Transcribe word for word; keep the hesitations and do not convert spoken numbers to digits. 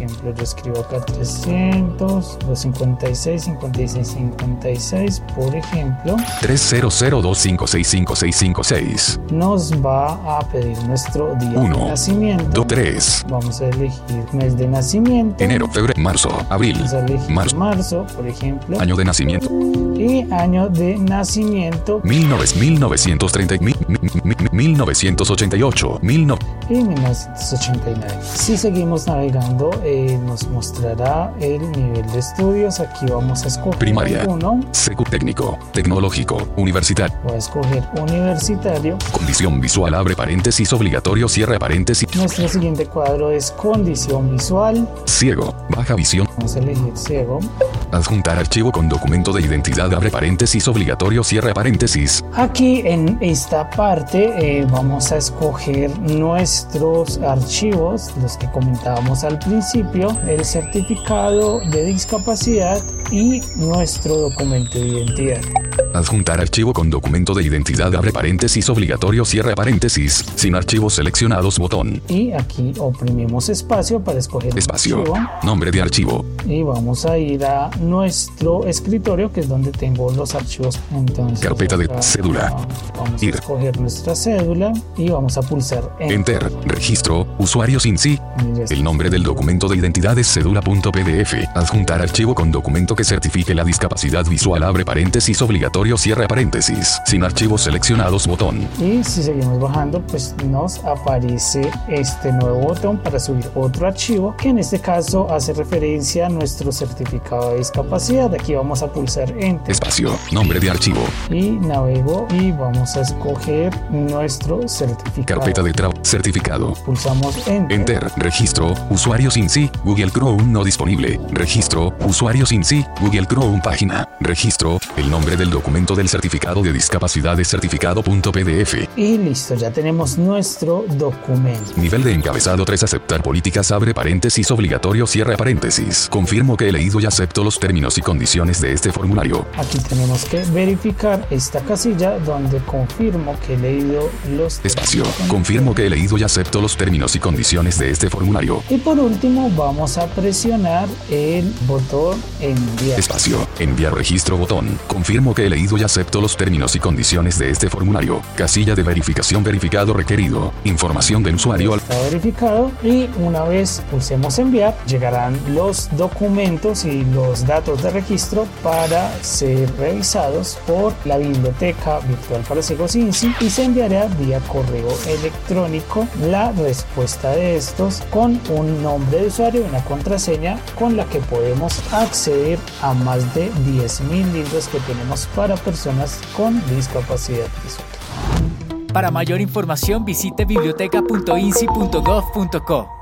ejemplo, yo escribo acá trescientos, doscientos cincuenta y seis, cincuenta y seis, cincuenta y seis, por ejemplo. tres cero cero dos cinco seis cinco seis cinco seis. Nos va a pedir nuestro día uno, de nacimiento. dos, tres. Vamos a elegir mes de nacimiento. Enero, febrero, marzo, abril. Vamos a elegir marzo. marzo, por ejemplo. Año de nacimiento. Y año de nacimiento. mil novecientos treinta, mil novecientos ochenta y ocho, mil y mil novecientos ochenta y nueve. Si seguimos navegando, eh, nos mostrará el nivel de estudios. Aquí vamos a escoger primaria, uno. secu técnico, tecnológico, universitario. Voy a escoger universitario. Condición visual, abre paréntesis, obligatorio, cierra paréntesis. Nuestro siguiente cuadro es condición visual. Ciego, baja visión. Vamos a elegir ciego. Adjuntar archivo con documento de identidad, abre paréntesis, obligatorio, cierra paréntesis. Aquí en esta parte eh, vamos a escoger nuestros archivos, los que comentábamos al principio, el certificado de discapacidad y nuestro documento de identidad. Adjuntar archivo con documento de identidad, abre paréntesis, obligatorio, cierra paréntesis, sin archivos seleccionados, botón. Y aquí oprimimos espacio para escoger espacio, archivo. Nombre de archivo. Y vamos a ir a nuestro escritorio, que es donde tengo los archivos. Entonces, carpeta de acá, cédula. Vamos Ir. a escoger nuestra cédula y vamos a pulsar Enter. Enter. Registro. Usuario sin sí. El nombre del documento de identidad es cédula.pdf. Adjuntar archivo con documento que certifique la discapacidad visual, abre paréntesis, obligatorio, cierra paréntesis, sin archivos seleccionados, botón. Y si seguimos bajando, pues nos aparece este nuevo botón para subir otro archivo, que en este caso hace referencia a nuestro certificado de discapacidad. Aquí vamos a pulsar Enter. Espacio. Nombre de archivo. Y navego y vamos a escoger nuestro certificado. Carpeta de trabajo. Certificado. Pulsamos Enter. Enter. Registro. Usuario sin sí. Google Chrome no disponible. Registro. Usuario sin sí. Google Chrome página. Registro. El nombre del documento del certificado de discapacidad es certificado.pdf. Y listo, ya tenemos nuestro documento. Nivel de encabezado tres. Aceptar políticas, abre paréntesis, obligatorio, cierra paréntesis. Confirmo que he leído y acepto los términos y condiciones de este formulario. Aquí tenemos que verificar esta casilla donde confirmo que he leído los espacio. Confirmo que he leído y acepto los términos y condiciones de este formulario. Y por último vamos a presionar el botón enviar. Espacio. Enviar registro, botón. Confirmo que he leído y acepto los términos y condiciones de este formulario. Casilla de verificación, verificado requerido. Información del usuario. Está verificado y una vez pulsemos enviar, llegarán los documentos y los datos de registro para ser revisados por la Biblioteca Virtual para Ciegos I N S I, y se enviará vía correo electrónico la respuesta de estos con un nombre de usuario y una contraseña con la que podemos acceder a más de diez mil libros que tenemos para personas con discapacidad visual. Para mayor información visite biblioteca punto i n s i punto gov punto co.